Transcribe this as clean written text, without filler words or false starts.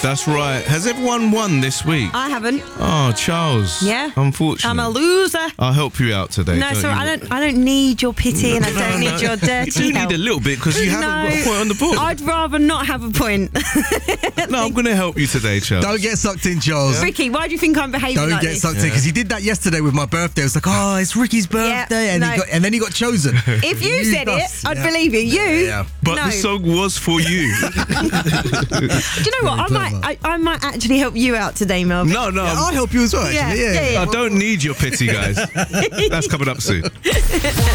That's right. Has everyone won this week? I haven't. Oh, Charles. Yeah. Unfortunately. I'm a loser. I'll help you out today. No, sorry, I don't need your pity and I don't need your dirty You do help. need a little bit because you haven't got a point on the board. I'd rather not have a point. No, I'm going to help you today, Charles. Don't get sucked in, Charles. Ricky, why do you think I'm behaving Don't like get this? sucked in, because he did that yesterday with my birthday. It was like, oh, it's Ricky's birthday, and then he got chosen. If you said it, I'd believe you. You? But no. the song was for you. Do you know what? I might actually help you out today, Melvin. No. I'll help you as well, actually. Yeah. I don't need your pity, guys. That's coming up soon.